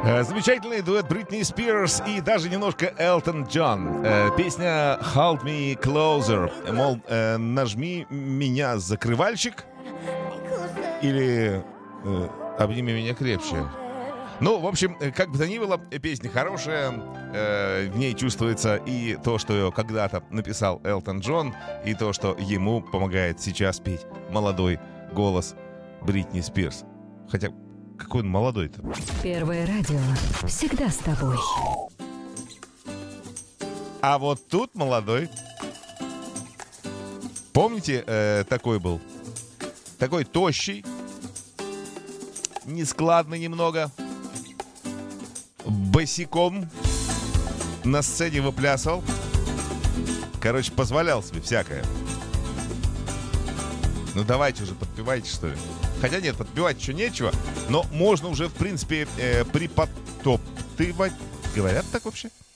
Замечательный дуэт Бритни Спирс и даже немножко Элтон Джон. Песня «Hold Me Closer». Мол, нажми меня, закрывальщик, или обними меня крепче. Ну, в общем, как бы то ни было, песня хорошая. В ней чувствуется и то, что ее когда-то написал Элтон Джон, и то, что ему помогает сейчас петь молодой голос Бритни Спирс. Хотя, какой он молодой-то? Первое радио всегда с тобой. А вот тут молодой. Помните, такой был? Такой тощий, нескладный немного, босиком на сцене выплясывал. Короче, позволял себе всякое. Ну давайте уже, подпевайте, что ли. Хотя нет, подпевать еще нечего, но можно уже, в принципе, приподтоптывать. Говорят так вообще?